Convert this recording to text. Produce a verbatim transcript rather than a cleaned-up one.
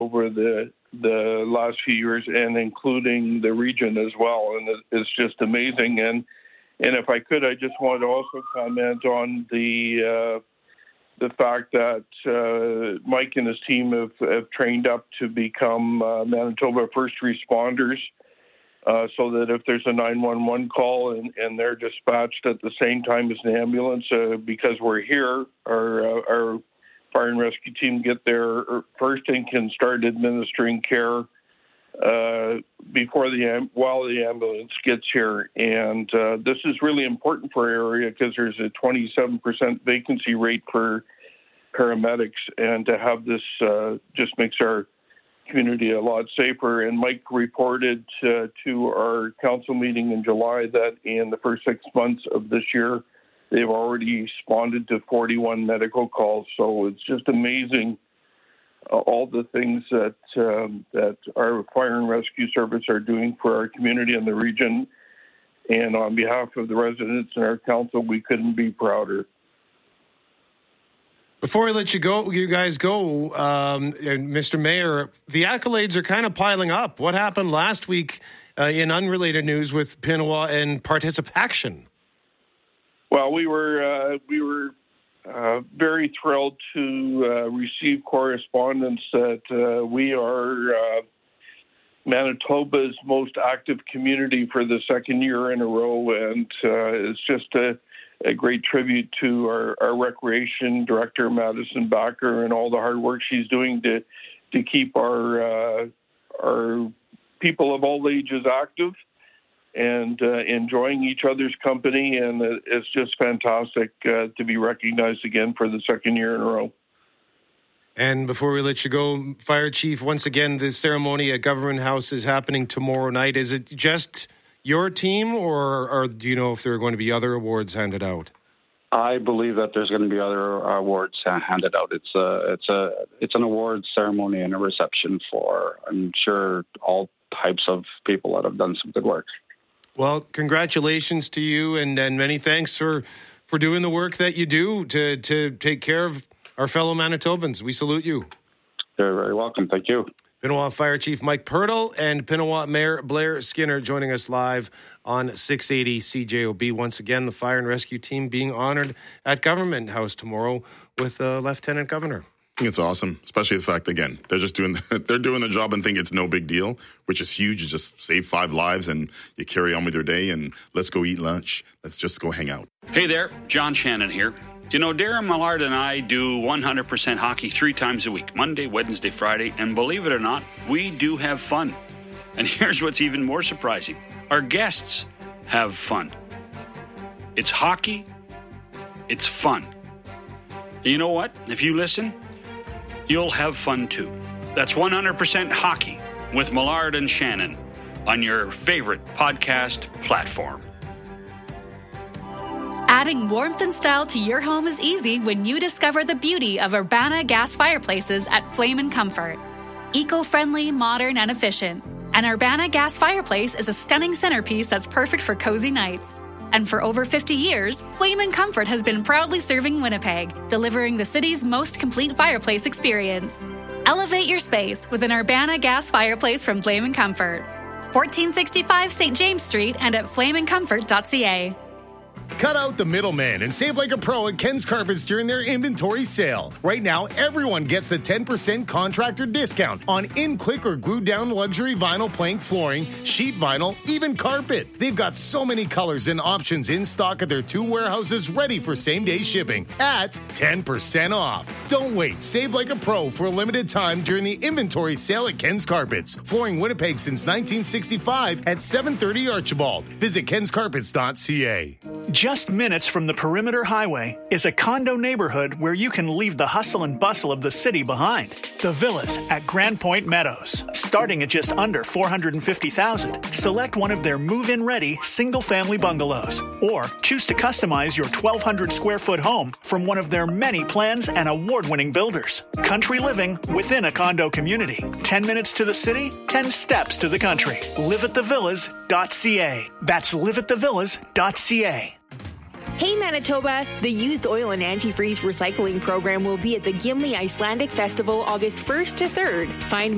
over the the last few years, and including the region as well. And it's just amazing. And and if I could, I just wanted to also comment on the uh, the fact that uh, Mike and his team have, have trained up to become uh, Manitoba first responders, uh, so that if there's a nine one one call and, and they're dispatched at the same time as an ambulance, uh, because we're here, our, uh, our fire and rescue team get there first and can start administering care uh, before the while the ambulance gets here. And uh, this is really important for our area because there's a twenty-seven percent vacancy rate for paramedics, and to have this uh, just makes our community a lot safer. And Mike reported uh, to our council meeting in July that in the first six months of this year, they've already responded to forty-one medical calls. So it's just amazing uh, all the things that um, that our fire and rescue service are doing for our community and the region. And on behalf of the residents and our council, we couldn't be prouder. Before I let you go, you guys go, um, Mister Mayor, the accolades are kind of piling up. What happened last week uh, in unrelated news with Pinawa and Participation? Well, we were uh, we were uh, very thrilled to uh, receive correspondence that uh, we are uh, Manitoba's most active community for the second year in a row, and uh, it's just a, a great tribute to our, our recreation director, Madison Backer, and all the hard work she's doing to to keep our uh, our people of all ages active and uh, enjoying each other's company. And it's just fantastic uh, to be recognized again for the second year in a row. And before we let you go, Fire Chief, once again, the ceremony at Government House is happening tomorrow night. Is it just your team, or, or do you know if there are going to be other awards handed out? I believe that there's going to be other awards handed out. It's a, it's a, it's an awards ceremony and a reception for, I'm sure, all types of people that have done some good work. Well, congratulations to you, and, and many thanks for, for doing the work that you do to, to take care of our fellow Manitobans. We salute you. You're very welcome. Thank you. Pinawa Fire Chief Mike Purtle and Pinawa Mayor Blair Skinner joining us live on six eighty C J O B. Once again, the fire and rescue team being honored at Government House tomorrow with the Lieutenant Governor. I think it's awesome, especially the fact, again, they're just doing the, they're doing the job and think it's no big deal, which is huge. You just save five lives and you carry on with your day, and let's go eat lunch. Let's just go hang out. Hey there, John Shannon here. You know, Darren Millard and I do one hundred percent hockey three times a week, Monday, Wednesday, Friday, and believe it or not, we do have fun. And here's what's even more surprising. Our guests have fun. It's hockey. It's fun. And you know what? If you listen, you'll have fun too. That's one hundred percent hockey with Millard and Shannon on your favorite podcast platform. Adding warmth and style to your home is easy when you discover the beauty of Urbana gas fireplaces at Flame and Comfort. Eco-friendly, modern, and efficient. An Urbana gas fireplace is a stunning centerpiece that's perfect for cozy nights. And for over fifty years, Flame and Comfort has been proudly serving Winnipeg, delivering the city's most complete fireplace experience. Elevate your space with an Urbana gas fireplace from Flame and Comfort. fourteen sixty-five Saint James Street and at flame and comfort dot c a. Cut out the middleman and save like a pro at Ken's Carpets during their inventory sale. Right now, everyone gets the ten percent contractor discount on in-click or glued-down luxury vinyl plank flooring, sheet vinyl, even carpet. They've got so many colors and options in stock at their two warehouses ready for same-day shipping at ten percent off. Don't wait. Save like a pro for a limited time during the inventory sale at Ken's Carpets. Flooring Winnipeg since nineteen sixty-five at seven thirty Archibald. Visit kens carpets dot c a. Just minutes from the Perimeter Highway is a condo neighborhood where you can leave the hustle and bustle of the city behind. The Villas at Grand Point Meadows. Starting at just under four hundred fifty thousand dollars, select one of their move-in ready single-family bungalows. Or choose to customize your twelve hundred square foot home from one of their many plans and award-winning builders. Country living within a condo community. ten minutes to the city, ten steps to the country. live at the villas dot c a. That's live at the villas dot c a. Hey Manitoba! The Used Oil and Antifreeze Recycling Program will be at the Gimli Icelandic Festival August first to third. Find